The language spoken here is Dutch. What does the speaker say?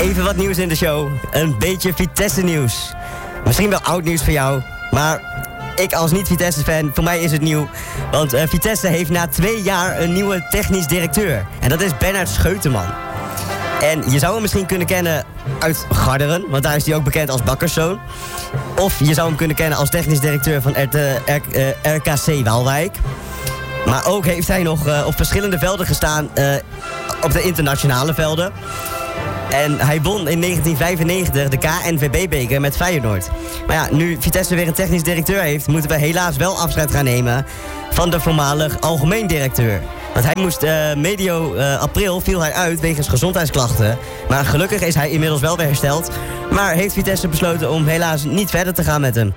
even wat nieuws in de show. Een beetje Vitesse nieuws. Misschien wel oud nieuws voor jou, maar ik als niet-Vitesse-fan, voor mij is het nieuw. Want Vitesse heeft na 2 jaar een nieuwe technisch directeur. En dat is Bernard Scheuteman. En je zou hem misschien kunnen kennen uit Garderen, want daar is hij ook bekend als bakkerszoon. Of je zou hem kunnen kennen als technisch directeur van RKC Waalwijk. Maar ook heeft hij nog op verschillende velden gestaan, op de internationale velden. En hij won in 1995 de KNVB-beker met Feyenoord. Maar ja, nu Vitesse weer een technisch directeur heeft, moeten we helaas wel afscheid gaan nemen van de voormalig algemeen directeur. Want hij moest medio april viel hij uit wegens gezondheidsklachten. Maar gelukkig is hij inmiddels wel weer hersteld. Maar heeft Vitesse besloten om helaas niet verder te gaan met hem.